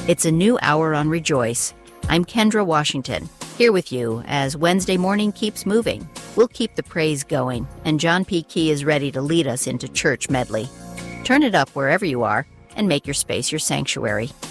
It's a new hour on Rejoice. I'm Kendra Washington, here with you as Wednesday morning keeps moving. We'll keep the praise going, and John P. Key is ready to lead us into church medley. Turn it up wherever you are and make your space your sanctuary.